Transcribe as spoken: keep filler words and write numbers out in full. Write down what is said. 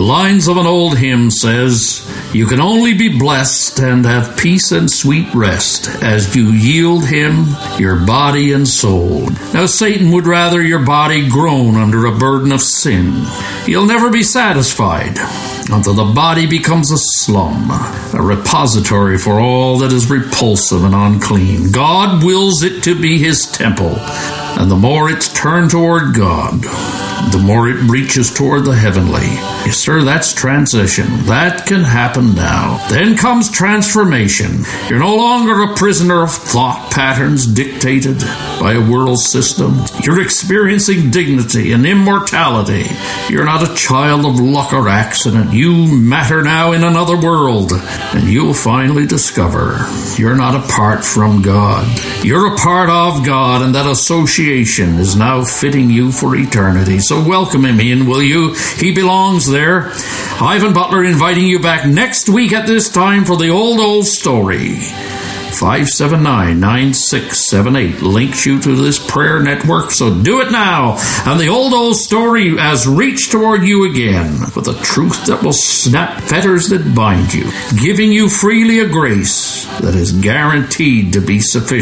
lines of an old hymn says, you can only be blessed and have peace and sweet rest as you yield him your body and soul. Now Satan would rather your body groan under a burden of sin. He'll never be satisfied until the body becomes a slum, a repository for all that is repulsive and unclean. God wills it to be his temple, and the more it's turned toward God, the more it reaches toward the heavenly. Yes, sir, that's transition. That can happen now. Then comes transformation. You're no longer a prisoner of thought patterns dictated by a world system. You're experiencing dignity and immortality. You're not a child of luck or accident. You matter now in another world, and you'll finally discover you're not apart from God. You're a part of God, and that association is now fitting you for eternity. So welcome him in, will you? He belongs there. Ivan Butler inviting you back next week at this time for the old, old story. five seven nine, nine six seven eight links you to this prayer network, so do it now. And the old, old story has reached toward you again with a truth that will snap fetters that bind you, giving you freely a grace that is guaranteed to be sufficient.